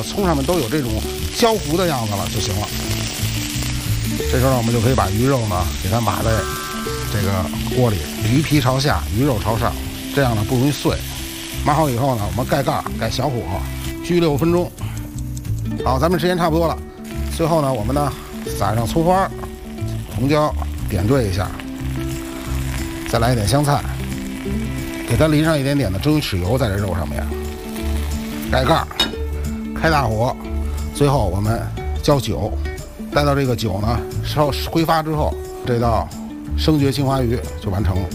葱上面都有这种焦糊的样子了就行了。这时候呢，我们就可以把鱼肉呢给它码在这个锅里，鱼皮朝下，鱼肉朝上，这样呢不容易碎。码好以后呢，我们盖盖，盖小火，居6分钟。好，咱们时间差不多了。最后呢，我们呢撒上葱花、红椒，点缀一下，再来一点香菜，给它淋上一点点的蒸鱼豉油在这肉上面，盖盖，开大火。最后我们浇酒，待到这个酒呢稍挥发之后，这道生蕨青花鱼就完成了。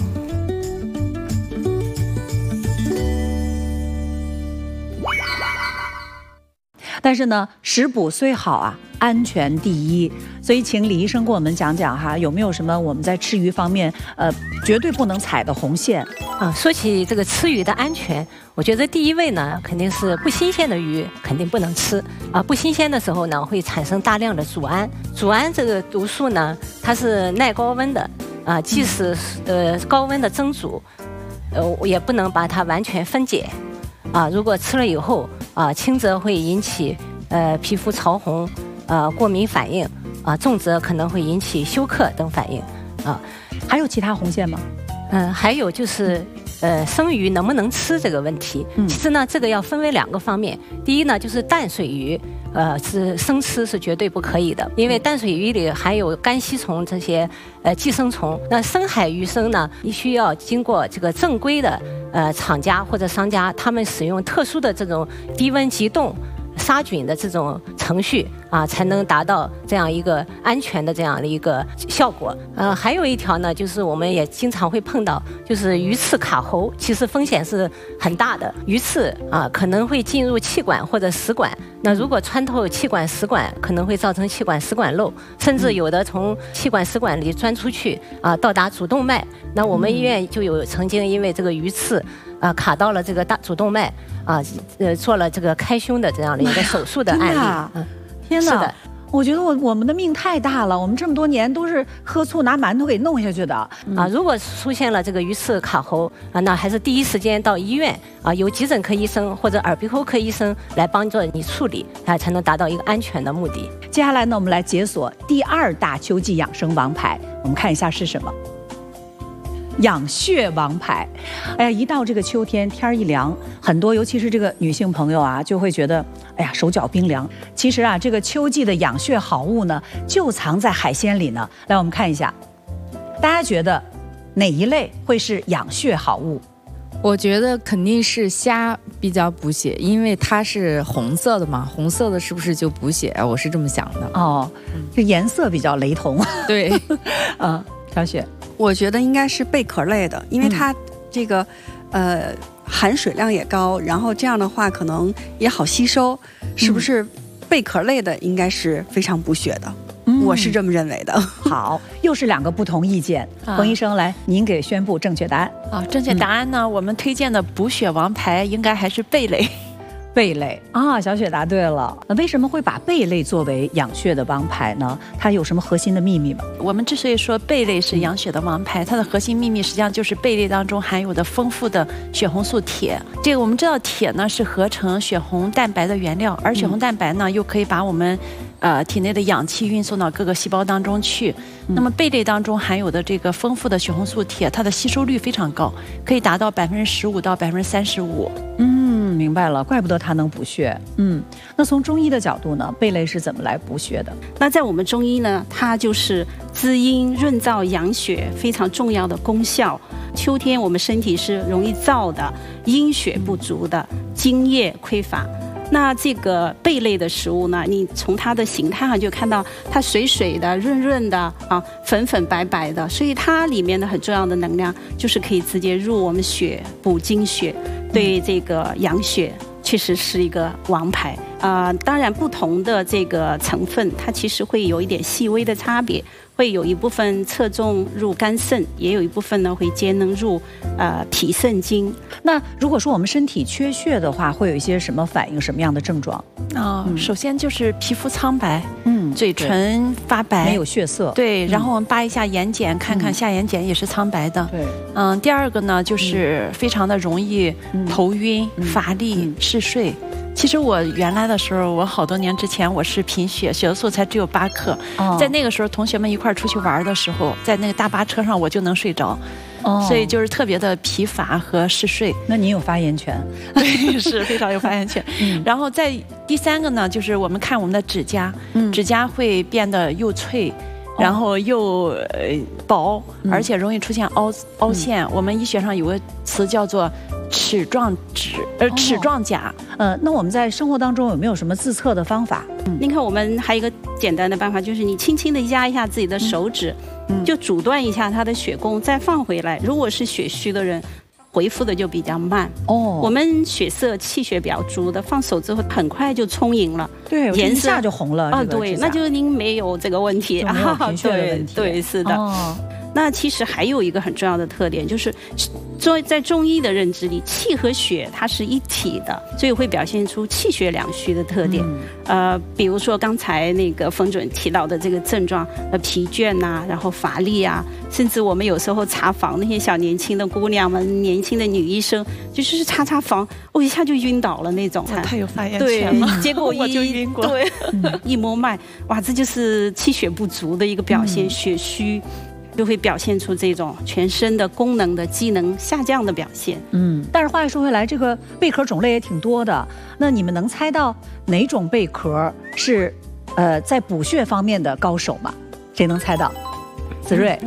但是呢，食补虽好啊，安全第一。所以请李医生给我们讲讲哈，有没有什么我们在吃鱼方面，绝对不能踩的红线啊？说起这个吃鱼的安全，我觉得第一位呢，肯定是不新鲜的鱼肯定不能吃啊。不新鲜的时候呢，会产生大量的组胺。组胺这个毒素呢，它是耐高温的啊，即使高温的蒸煮，也不能把它完全分解。啊，如果吃了以后啊，轻则会引起皮肤潮红，过敏反应，重则可能会引起休克等反应，啊， 还有其他红线吗？ 还有就是生鱼能不能吃这个问题，其实呢，这个要分为2个方面。第一呢，就是淡水鱼，是生吃是绝对不可以的，因为淡水鱼里含有肝吸虫这些寄生虫。那深海鱼生呢，你需要经过这个正规的厂家或者商家，他们使用特殊的这种低温急冻杀菌的这种程序啊，才能达到这样一个安全的这样的一个效果。还有一条呢，就是我们也经常会碰到，就是鱼刺卡喉，其实风险是很大的。鱼刺啊，可能会进入气管或者食管，那如果穿透气管食管，可能会造成气管食管瘘，甚至有的从气管食管里钻出去啊，到达主动脉。那我们医院就有曾经因为这个鱼刺卡到了这个主动脉啊，做了这个开胸的这样的一个手术的案例。 天哪！ 是的， 我觉得我们的命太大了，我们这么多年都是喝醋拿馒头给弄下去的啊。如果出现了这个鱼刺卡喉啊，那还是第一时间到医院啊，由急诊科医生或者耳鼻喉科医生来帮助你处理啊，才能达到一个安全的目的。 接下来呢，我们来解锁第2大秋季养生王牌，我们看一下是什么。养血王牌。哎呀，一到这个秋天，天一凉，很多尤其是这个女性朋友啊，就会觉得哎呀手脚冰凉。其实啊，这个秋季的养血好物呢，就藏在海鲜里呢。来，我们看一下，大家觉得哪一类会是养血好物？ 我觉得肯定是虾比较补血，因为它是红色的嘛，红色的是不是就补血？我是这么想的。 哦，这颜色比较雷同。 对， 小雪。 我觉得应该是贝壳类的，因为它这个含水量也高，然后这样的话可能也好吸收，是不是贝壳类的应该是非常补血的？我是这么认为的。 好，又是2个不同意见。冯医生，来，您给宣布正确答案。 正确答案呢，我们推荐的补血王牌应该还是贝类。 贝类啊，小雪答对了。为什么会把贝类作为养血的王牌呢？它有什么核心的秘密吗？ 我们之所以说贝类是养血的王牌，它的核心秘密实际上就是贝类当中含有的丰富的血红素铁。这个我们知道铁呢是合成血红蛋白的原料，而血红蛋白呢又可以把我们体内的氧气运送到各个细胞当中去。那么贝类当中含有的这个丰富的血红素铁，它的吸收率非常高，可以达到15%到35%。 明白了，怪不得它能补血。那从中医的角度呢，贝类是怎么来补血的？ 那在我们中医呢，它就是滋阴润燥养血非常重要的功效。秋天我们身体是容易燥的，阴血不足的，津液匮乏。那这个贝类的食物呢，你从它的形态上就看到它水水的、润润的啊，粉粉白白的，所以它里面的很重要的能量就是可以直接入我们血，补精血，对这个养血确实是一个王牌。当然不同的这个成分，它其实会有一点细微的差别，会有一部分侧重入肝肾，也有一部分呢会节能入脾肾经。 那如果说我们身体缺血的话，会有一些什么反应，什么样的症状？ 首先就是皮肤苍白，嘴唇发白， 没有血色。 对，然后我们扒一下眼睑，看看下眼睑也是苍白的。 对， 第二个呢就是非常的容易头晕、乏力、嗜睡。 其实我原来的时候，我好多年之前我是贫血，血色素才只有8克。在那个时候，同学们一块儿出去玩的时候，在那个大巴车上我就能睡着。所以就是特别的疲乏和嗜睡。 那你有发言权， 对，是非常有发言权。然后在第3个呢，就是我们看我们的指甲，指甲会变得又脆，然后又薄，而且容易出现凹陷。我们医学上有个词叫做齿状齿状甲。 那我们在生活当中有没有什么自测的方法？ 您看，我们还有一个简单的办法，就是你轻轻的压一下自己的手指，就阻断一下它的血供，再放回来。如果是血虚的人，回复的就比较慢。我们血色气血比较足的，放手之后很快就充盈了， 对， 颜色一下就红了。 对，那就是您没有这个问题， 没有贫血的问题。 对，是的。那其实还有一个很重要的特点，就是在中医的认知里，气和血它是一体的，所以会表现出气血两虚的特点。比如说刚才那个冯主任提到的这个症状，疲倦呐，然后乏力啊，甚至我们有时候查房那些小年轻的姑娘们、年轻的女医生，就是查房，一下就晕倒了那种。 太有发言权了。 对，结果我就晕过。 对，一摸脉，哇，这就是气血不足的一个表现，血虚。就会表现出这种全身的功能的机能下降的表现。 但是话又说回来，这个贝壳种类也挺多的。那你们能猜到哪种贝壳是在补血方面的高手吗？谁能猜到？子睿。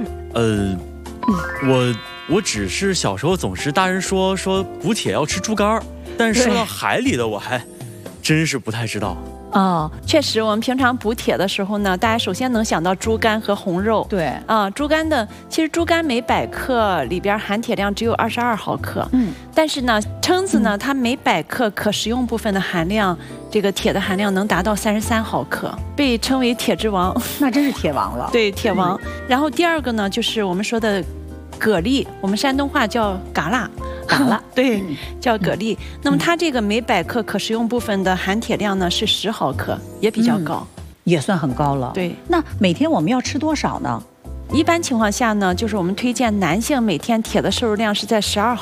我只是小时候总是大人说补铁要吃猪肝，但是说到海里的我还真是不太知道。 确实，我们平常补铁的时候呢，大家首先能想到猪肝和红肉。 对， 猪肝其实猪肝每100克里边含铁量只有22毫克。但是呢，蛏子呢，它每100克可食用部分的含量，这个铁的含量能达到33毫克，被称为铁之王。 那真是铁王了。 对，铁王。然后第2个呢，就是我们说的蛤蜊，我们山东话叫嘎啦。对，叫蛤蜊。那么它这个每100克可食用部分的含铁量呢是10毫克，也比较高， 也算很高了。 对， 那每天我们要吃多少呢？ 一般情况下呢，就是我们推荐男性每天铁的摄入量是在12